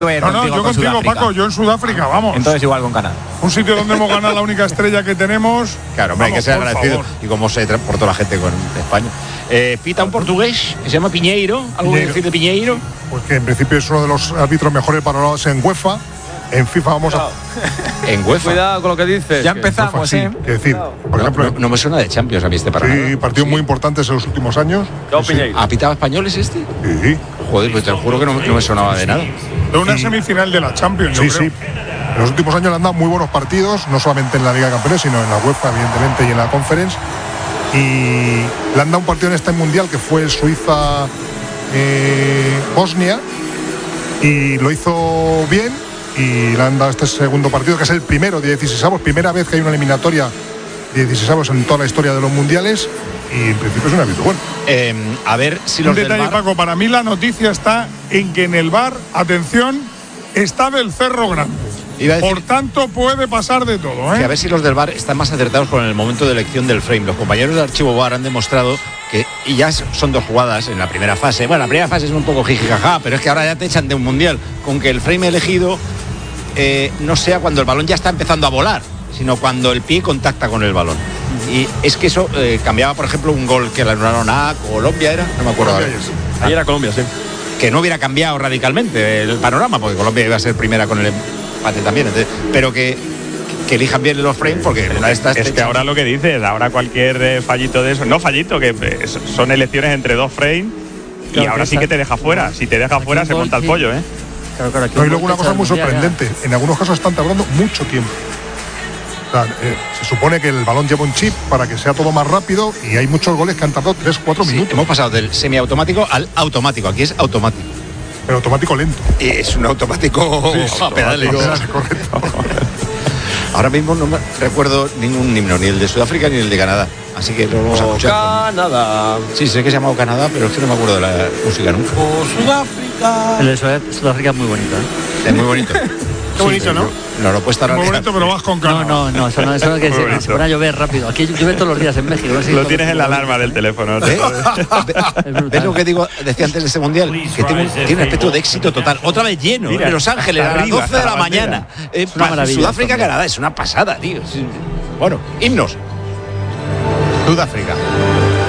No, yo contigo, Paco, yo en Sudáfrica, vamos. Entonces igual con Canadá. Un sitio donde hemos ganado la única estrella que tenemos. Claro, hombre, hay que ser agradecido. Y cómo se transportó la gente con España. Pita un portugués que se llama Piñeiro. ¿Algo que decir de Piñeiro? Pues que en principio es uno de los árbitros mejores valorados en UEFA. En FIFA vamos a… En UEFA. Cuidado con lo que dices. Ya empezamos, sí, es decir, por ejemplo… No me suena de Champions a mí este partido. Sí, partidos muy importantes en los últimos años. ¿Ha pitado españoles este? Sí. Joder, pues te lo juro que no me sonaba de nada. De una semifinal de la Champions, yo creo. Sí. En los últimos años le han dado muy buenos partidos, no solamente en la Liga de Campeones, sino en la UEFA, evidentemente, y en la Conference. Y le han dado un partido en este Mundial que fue Suiza-Bosnia, y lo hizo bien. Y le han dado este segundo partido, que es el primero de 16avos, primera vez que hay una eliminatoria de 16avos en toda la historia de los mundiales, y en principio es un árbitro bueno. A ver si los un detalle, del VAR… Paco, para mí la noticia está en que en el VAR, atención, está del Cerro Grande. Por tanto, puede pasar de todo, ¿eh? Que a ver si los del VAR están más acertados con el momento de elección del frame. Los compañeros del archivo VAR han demostrado que, y ya son dos jugadas en la primera fase. Bueno, la primera fase es un poco jijijaja, pero es que ahora ya te echan de un mundial con que el frame elegido no sea cuando el balón ya está empezando a volar, sino cuando el pie contacta con el balón. Y es que eso cambiaba, por ejemplo, un gol que le anularon a Colombia, ¿era? No me acuerdo. Ahí era Colombia, sí. Que no hubiera cambiado radicalmente el panorama, porque Colombia iba a ser primera con el empate también. Entonces, pero que elijan bien los frames, porque una de estas… Es que ahora lo que dices, ahora cualquier fallito de eso, no fallito, que son elecciones entre dos frames, y ahora sí que te deja fuera. Si te deja fuera, se monta el pollo, ¿eh? Claro, y luego una cosa muy sorprendente, en algunos casos están tardando mucho tiempo. O sea, se supone que el balón lleva un chip para que sea todo más rápido, y hay muchos goles que han tardado 3-4 minutos. Hemos pasado del semiautomático al automático. Aquí es automático. Pero automático lento. Es un automático a pedales. Correcto. Ahora mismo no me recuerdo ningún himno, ni el de Sudáfrica ni el de Canadá. Así que lo vamos a escuchar. Canadá. Sí, sé que se llama Canadá, pero es que no me acuerdo de la música nunca. Sudáfrica. El de Sudáfrica es muy bonito, ¿eh? Es muy bonito. Qué bonito, ¿no? No lo puesto muy bonito, pero vas con calma. No, eso no es que se pone a llover rápido. Aquí llueve todos los días en México. No sé lo tienes en la alarma del teléfono. ¿Ves lo que decía antes de este mundial? Que tiene un aspecto de éxito total. Otra vez lleno. Mira, en Los Ángeles a las 12 de la mañana. Sudáfrica, Canadá. Es una pasada, tío. Bueno, himnos. Sudáfrica.